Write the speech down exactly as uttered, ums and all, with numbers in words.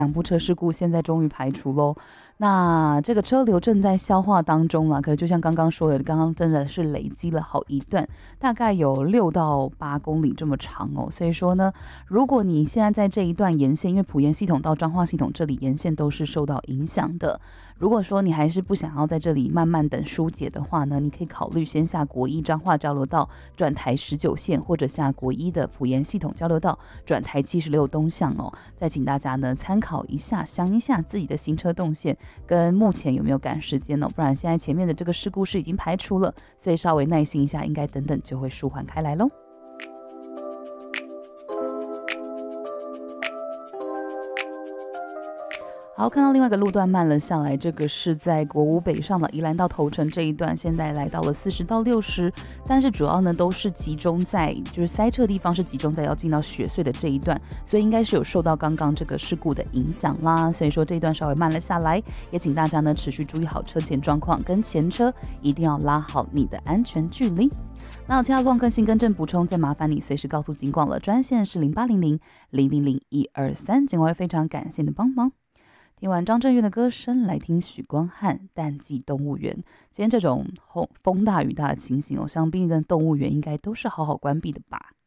两部车事故现在终于排除喽，那这个车流正在消化当中啦。可是就像刚刚说的，刚刚真的是累积了好一段，大概有六到八公里这么长哦。所以说呢，如果你现在在这一段沿线，因为埔盐系统到彰化系统这里沿线都是受到影响的，如果说你还是不想要在这里慢慢等疏解的话呢，你可以考虑先下国一彰化交流道转台十九线，或者下国一的埔盐系统交流道转台七十六东向哦。再请大家呢参考一下，想一下自己的行车动线跟目前有没有赶时间哦，不然现在前面的这个事故是已经排除了，所以稍微耐心一下，应该等等就会舒缓开来咯。好，看到另外一个路段慢了下来，这个是在国五北上的宜兰到头城这一段，现在来到了四十到六十，但是主要呢都是集中在就是塞车的地方是集中在要进到雪隧的这一段，所以应该是有受到刚刚这个事故的影响啦，所以说这一段稍微慢了下来，也请大家呢持续注意好车前状况，跟前车一定要拉好你的安全距离。那有其他路况更新更正补充，再麻烦你随时告诉警广了，专线是零八零零零零零一二三，警广会非常感谢你的帮忙。听完张震岳的歌声，来听许光汉《淡季动物园》。今天这种风大雨大的情形哦，想必跟动物园应该都是好好关闭的吧。